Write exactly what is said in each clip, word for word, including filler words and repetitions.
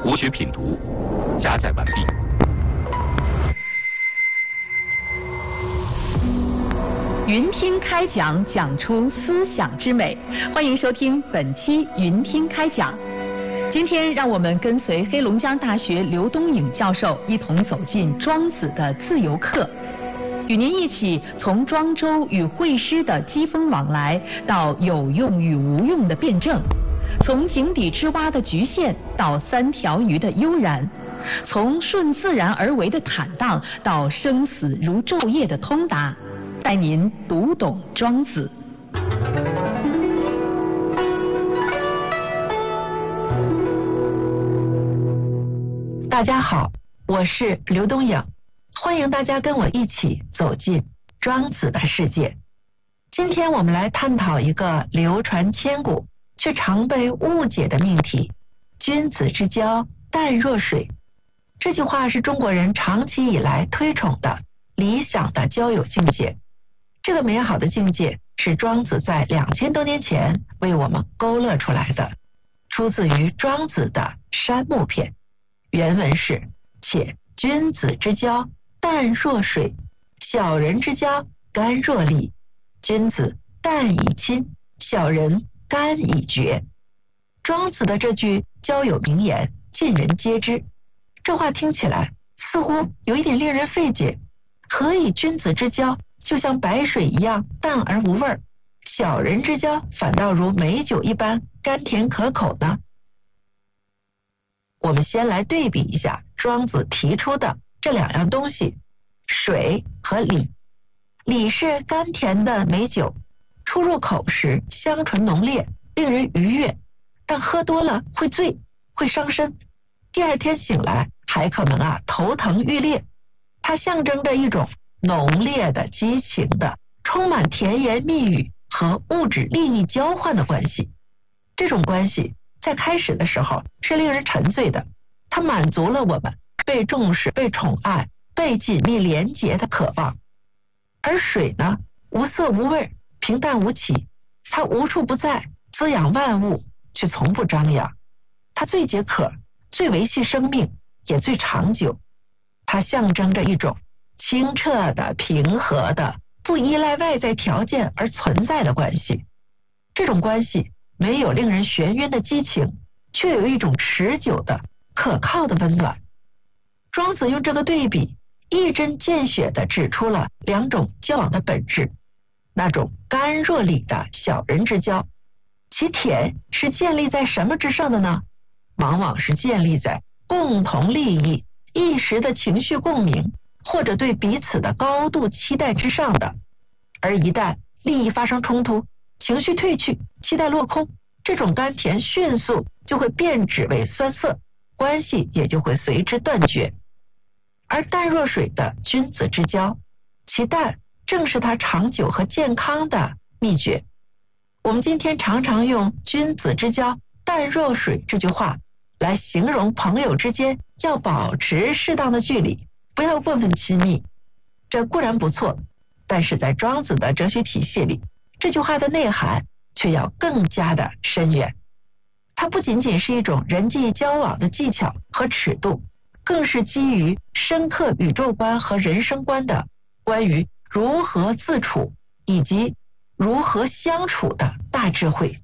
国学品读加载完毕。 云听开讲，讲出思想之美。欢迎收听本期云听开讲。今天让我们跟随黑龙江大学刘东颖教授一同走进庄子的自由课，与您一起从庄周与惠施的机锋往来，到有用与无用的辩证，从井底之蛙的局限到三条鱼的悠然，从顺自然而为的坦荡到生死如昼夜的通达，带您读懂庄子。 大家好，我是刘东颖，欢迎大家跟我一起走进庄子的世界。今天我们来探讨一个流传千古却常被误解的命题：君子之交淡若水。这句话是中国人长期以来推崇的理想的交友境界。这个美好的境界是庄子在两千多年前为我们勾勒出来的，出自于庄子的山木篇。原文是：且君子之交淡若水，小人之交甘若醴。君子淡以亲，小人甘以绝。庄子的这句交友名言尽人皆知，这话听起来似乎有一点令人费解。何以君子之交就像白水一样淡而无味，小人之交反倒如美酒一般甘甜可口呢？我们先来对比一下庄子提出的这两样东西，水和醴。醴是甘甜的美酒，初入口时香醇浓烈，令人愉悦，但喝多了会醉，会伤身，第二天醒来还可能啊头疼欲裂。它象征着一种浓烈的、激情的、充满甜言蜜语和物质利益交换的关系。这种关系在开始的时候是令人沉醉的，它满足了我们被重视、被宠爱、被紧密连结的渴望。而水呢，无色无味，平淡无奇，它无处不在，滋养万物，却从不张扬。它最解渴，最维系生命，也最长久。它象征着一种清澈的、平和的、不依赖外在条件而存在的关系。这种关系没有令人眩晕的激情，却有一种持久的、可靠的温暖。庄子用这个对比一针见血地指出了两种交往的本质。那种甘若醴的小人之交，其甜是建立在什么之上的呢？往往是建立在共同利益、一时的情绪共鸣，或者对彼此的高度期待之上的。而一旦利益发生冲突，情绪退去，期待落空，这种甘甜迅速就会变质为酸涩，关系也就会随之断绝。而淡若水的君子之交，其淡正是它长久和健康的秘诀。我们今天常常用君子之交淡若水这句话来形容朋友之间要保持适当的距离，不要过分亲密。这固然不错，但是在庄子的哲学体系里，这句话的内涵却要更加的深远。它不仅仅是一种人际交往的技巧和尺度，更是基于深刻宇宙观和人生观的关于如何自处以及如何相处的大智慧。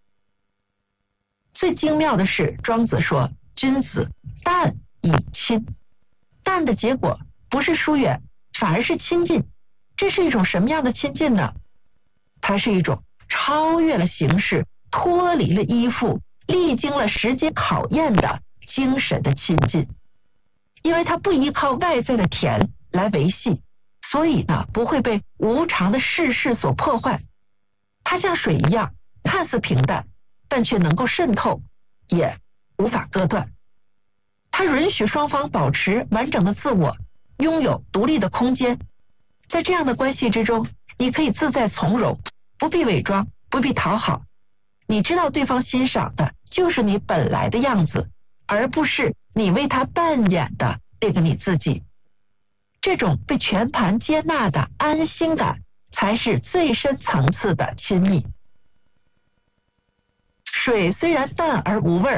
最精妙的是，庄子说君子淡以亲。淡的结果不是疏远，反而是亲近。这是一种什么样的亲近呢？它是一种超越了形式、脱离了依附、历经了时间考验的精神的亲近。因为它不依靠外在的甜来维系，所以呢不会被无常的世事所破坏。它像水一样，看似平淡，但却能够渗透，也无法割断。它允许双方保持完整的自我，拥有独立的空间。在这样的关系之中，你可以自在从容，不必伪装，不必讨好。你知道对方欣赏的就是你本来的样子，而不是你为他扮演的那个你自己。这种被全盘接纳的安心感，才是最深层次的亲密。水虽然淡而无味，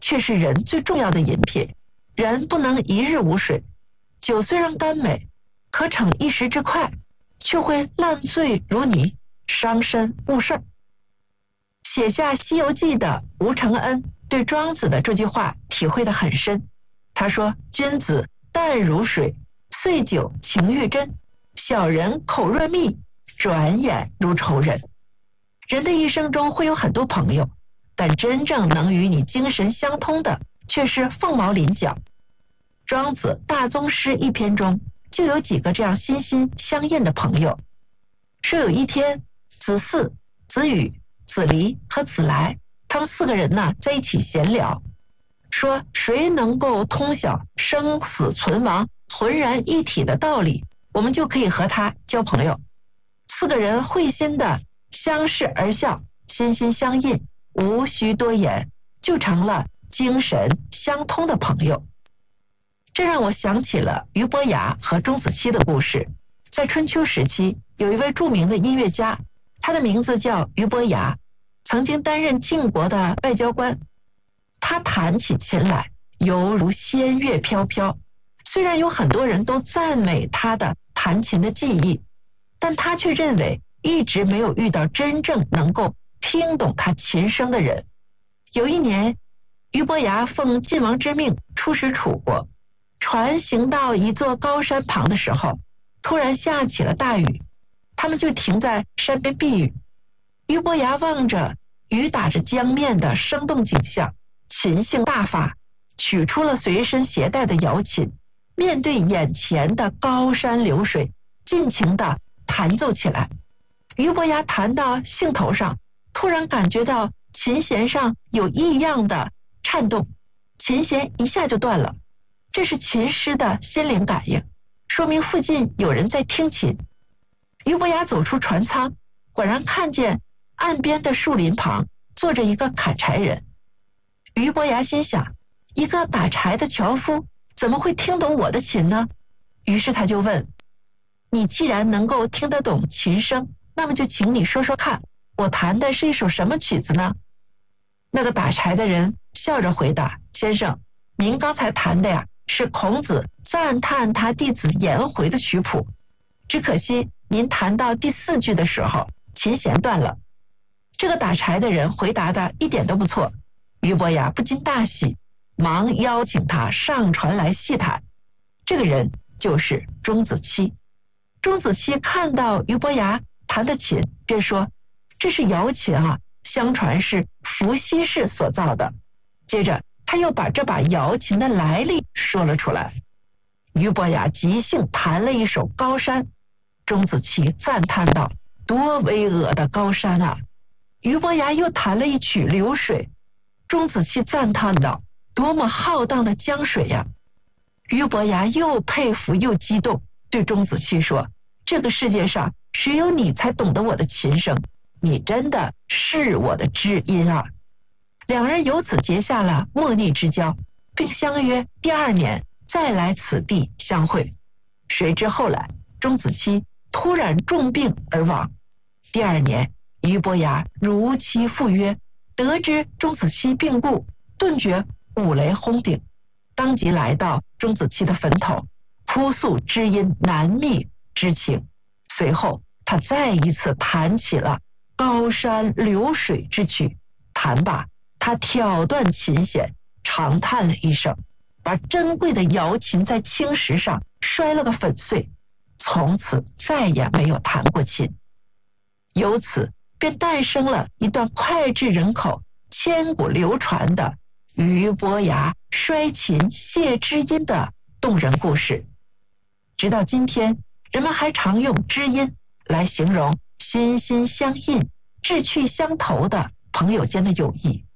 却是人最重要的饮品。人不能一日无水，酒虽然甘美，可逞一时之快，却会烂醉如泥，伤身误事儿。写下《西游记》的吴承恩对庄子的这句话体会得很深。他说：君子淡如水，岁久情愈真，小人口若蜜，转眼如仇人。人的一生中会有很多朋友，但真正能与你精神相通的却是凤毛麟角。庄子《大宗师》一篇中就有几个这样心心相印的朋友。说有一天，子嗣、子羽、子离和子来，他们四个人呢在一起闲聊，说谁能够通晓生死存亡浑然一体的道理，我们就可以和他交朋友。四个人会心的相视而笑，心心相印，无需多言，就成了精神相通的朋友。这让我想起了俞伯牙和钟子期的故事。在春秋时期，有一位著名的音乐家，他的名字叫俞伯牙，曾经担任晋国的外交官。他弹起琴来，犹如仙乐飘飘。虽然有很多人都赞美他的弹琴的技艺，但他却认为一直没有遇到真正能够听懂他琴声的人。有一年，俞伯牙奉晋王之命出使楚国，船行到一座高山旁的时候，突然下起了大雨，他们就停在山边避雨。俞伯牙望着雨打着江面的生动景象，琴性大发，取出了随身携带的瑶琴，面对眼前的高山流水，尽情地弹奏起来。俞伯牙弹到兴头上，突然感觉到琴弦上有异样的颤动，琴弦一下就断了。这是琴师的心灵感应，说明附近有人在听琴。俞伯牙走出船舱，果然看见岸边的树林旁坐着一个砍柴人。俞伯牙心想，一个打柴的樵夫怎么会听懂我的琴呢？于是他就问，你既然能够听得懂琴声，那么就请你说说看，我弹的是一首什么曲子呢？那个打柴的人笑着回答，先生，您刚才弹的呀，是孔子赞叹他弟子颜回的曲谱，只可惜您弹到第四句的时候，琴弦断了。这个打柴的人回答的一点都不错，俞伯牙不禁大喜，忙邀请他上船来细谈。这个人就是钟子期。钟子期看到俞伯牙弹的琴，便说，这是瑶琴啊，相传是伏羲氏所造的。接着他又把这把瑶琴的来历说了出来。俞伯牙即兴弹了一首《高山》，钟子期赞叹道，多巍峨的高山啊！俞伯牙又弹了一曲《流水》，钟子期赞叹道，多么浩荡的江水呀！俞伯牙又佩服又激动，对钟子期说，这个世界上只有你才懂得我的琴声，你真的是我的知音啊！两人由此结下了莫逆之交，并相约第二年再来此地相会。谁知后来钟子期突然重病而亡。第二年，俞伯牙如期赴约，得知钟子期病故，顿觉五雷轰顶，当即来到钟子期的坟头，哭诉知音难觅之情。随后他再一次弹起了高山流水之曲，弹罢他挑断琴弦，长叹了一声，把珍贵的瑶琴在青石上摔了个粉碎，从此再也没有弹过琴。由此便诞生了一段脍炙人口、千古流传的俞伯牙摔琴谢知音的动人故事。直到今天，人们还常用知音来形容心心相印、志趣相投的朋友间的友谊。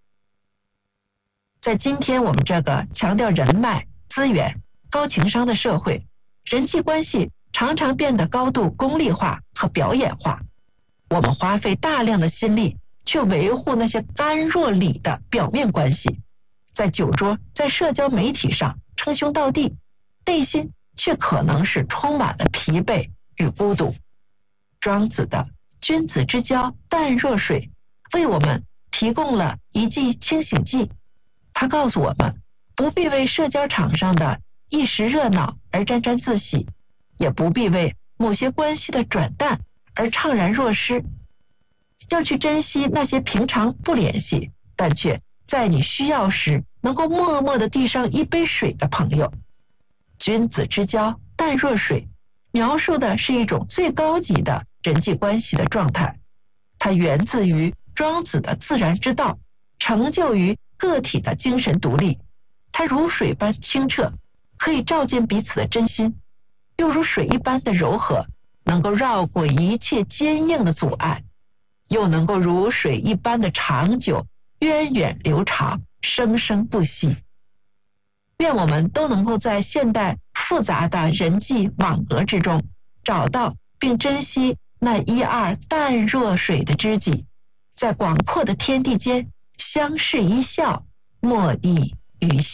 在今天我们这个强调人脉、资源、高情商的社会，人际关系常常变得高度功利化和表演化。我们花费大量的心力去维护那些干若里的表面关系，在酒桌、在社交媒体上称兄道弟，内心却可能是充满了疲惫与孤独。庄子的君子之交淡若水，为我们提供了一剂清醒剂， 他告诉我们，不必为社交场上的一时热闹而沾沾自喜，也不必为某些关系的转淡而怅然若失。要去珍惜那些平常不联系，但却在你需要时能够默默地递上一杯水的朋友。君子之交淡若水，描述的是一种最高级的人际关系的状态，它源自于庄子的自然之道，成就于个体的精神独立。它如水般清澈，可以照见彼此的真心，又如水一般的柔和，能够绕过一切坚硬的阻碍，又能够如水一般的长久，源远流长，生生不息。愿我们都能够在现代复杂的人际网格之中，找到并珍惜那一二淡若水的知己，在广阔的天地间相视一笑，莫逆于心。